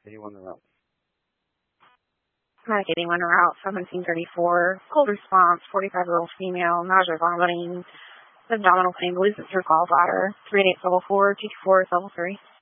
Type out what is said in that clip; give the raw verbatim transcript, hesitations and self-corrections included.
eighty-one to route. Medic eighty-one to route, seventeen thirty-four. Cold response, forty-five-year-old female, nausea, vomiting, abdominal pain, believes it's her gallbladder. three eight eight level four, two two four is level three.